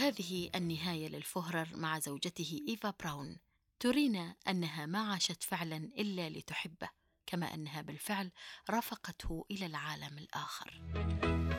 هذه النهاية للفهرر مع زوجته إيفا براون، ترينا أنها ما عاشت فعلا إلا لتحبه، كما أنها بالفعل رافقته إلى العالم الآخر.